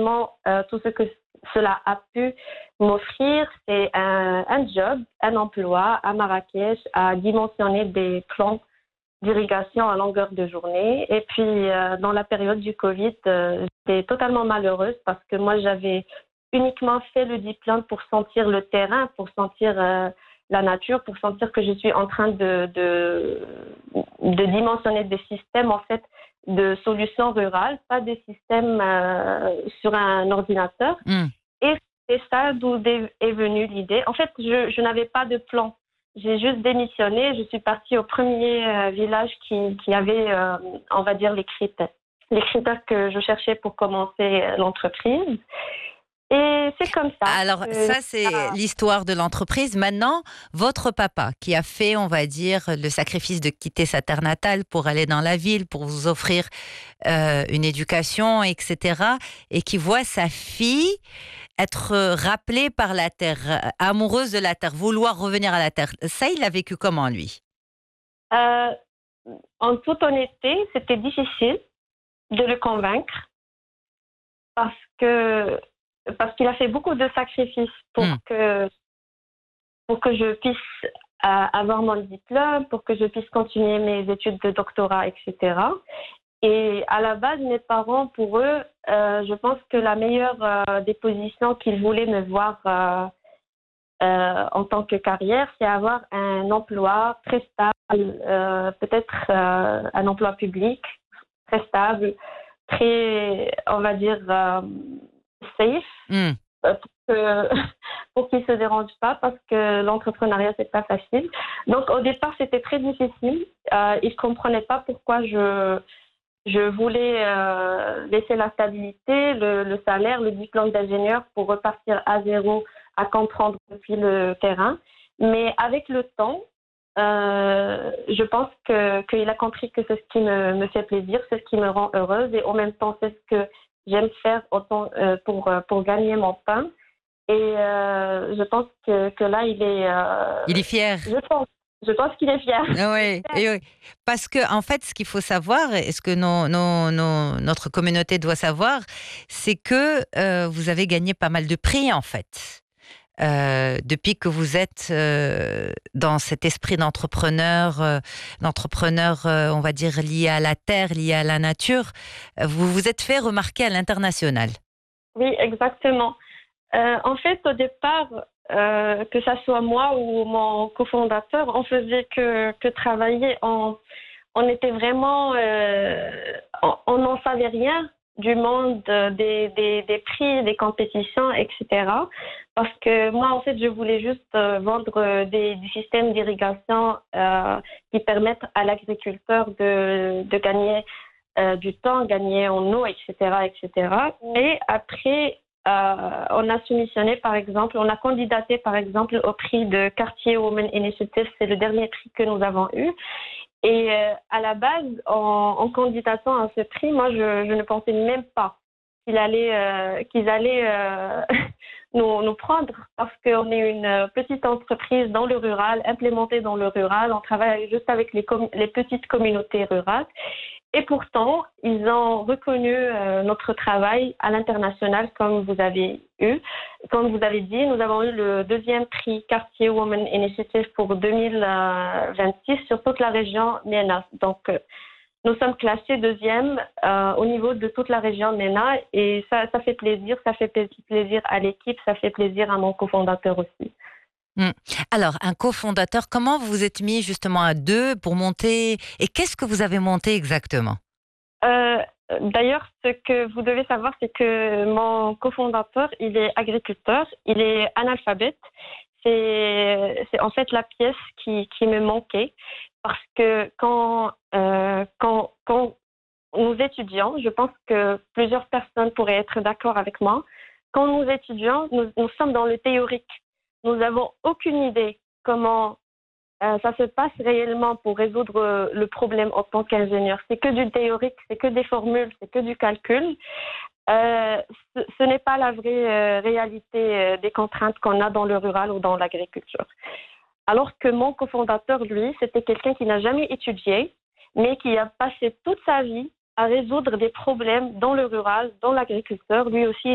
vraiment tout ce que cela a pu m'offrir, c'est un job, un emploi à Marrakech, à dimensionner des plans d'irrigation à longueur de journée. Et puis, dans la période du Covid, j'étais totalement malheureuse parce que moi, j'avais uniquement fait le diplôme pour sentir le terrain, pour sentir la nature, pour sentir que je suis en train de dimensionner des systèmes, en fait, de solutions rurales, pas des systèmes sur un ordinateur. Et c'est ça d'où est venue l'idée. En fait, je n'avais pas de plan. J'ai juste démissionné. Je suis partie au premier village qui avait, on va dire, les critères que je cherchais pour commencer l'entreprise. Et c'est comme ça. Alors ça, c'est l'histoire de l'entreprise. Maintenant, votre papa qui a fait, on va dire, le sacrifice de quitter sa terre natale pour aller dans la ville, pour vous offrir une éducation, etc. et qui voit sa fille être rappelée par la terre, amoureuse de la terre, vouloir revenir à la terre. Ça, il l'a vécu comment, lui? En toute honnêteté, c'était difficile de le convaincre parce qu'il a fait beaucoup de sacrifices pour que je puisse avoir mon diplôme, pour que je puisse continuer mes études de doctorat, etc. Et à la base, mes parents, pour eux, je pense que la meilleure des positions qu'ils voulaient me voir en tant que carrière, c'est avoir un emploi très stable, peut-être un emploi public très stable, très, on va dire, safe, pour qu'ils ne se dérangent pas, parce que l'entrepreneuriat, c'est pas facile. Donc, au départ, c'était très difficile. Ils ne comprenaient pas pourquoi je voulais laisser la stabilité, le salaire, le diplôme d'ingénieur pour repartir à zéro, à comprendre depuis le terrain. Mais avec le temps, je pense qu'il a compris que c'est ce qui me fait plaisir, c'est ce qui me rend heureuse, et en même temps, c'est ce que j'aime faire autant pour gagner mon pain. Et je pense que là, il est fier. Je pense qu'il est fier. Oui, oui. Parce que en fait, ce qu'il faut savoir, et ce que notre communauté doit savoir, c'est que vous avez gagné pas mal de prix, en fait. Depuis que vous êtes dans cet esprit d'entrepreneur, on va dire, lié à la terre, lié à la nature, vous vous êtes fait remarquer à l'international. Oui, exactement. En fait, au départ, que ça soit moi ou mon cofondateur, on faisait que travailler. On était vraiment, on n'en savait rien du monde des prix, des compétitions, etc. Parce que moi, en fait, je voulais juste vendre des systèmes d'irrigation qui permettent à l'agriculteur de gagner du temps, gagner en eau, etc., etc. Et après, on a soumissionné, par exemple, on a candidaté, par exemple, au prix de Cartier Women Initiative. C'est le dernier prix que nous avons eu. Et à la base, en candidatant à ce prix, moi, je ne pensais même pas qu'ils allaient nous prendre, parce qu'on est une petite entreprise dans le rural, implémentée dans le rural. On travaille juste avec les petites communautés rurales. Et pourtant, ils ont reconnu notre travail à l'international, comme vous avez eu. Comme vous avez dit, nous avons eu le deuxième prix Cartier Women Initiative pour 2026 sur toute la région MENA. Donc, nous sommes classés deuxième au niveau de toute la région MENA, et ça fait plaisir à l'équipe, ça fait plaisir à mon cofondateur aussi. Alors, un cofondateur, comment vous vous êtes mis justement à deux pour monter, et qu'est-ce que vous avez monté exactement? D'ailleurs, ce que vous devez savoir, c'est que mon cofondateur, il est agriculteur, il est analphabète. C'est en fait la pièce qui me manquait, parce que quand nous étudions, je pense que plusieurs personnes pourraient être d'accord avec moi, quand nous étudions, nous sommes dans le théorique. Nous n'avons aucune idée comment ça se passe réellement pour résoudre le problème en tant qu'ingénieur. C'est que du théorique, c'est que des formules, c'est que du calcul. Ce n'est pas la vraie réalité des contraintes qu'on a dans le rural ou dans l'agriculture. Alors que mon cofondateur, lui, c'était quelqu'un qui n'a jamais étudié, mais qui a passé toute sa vie à résoudre des problèmes dans le rural, dans l'agriculture. Lui aussi,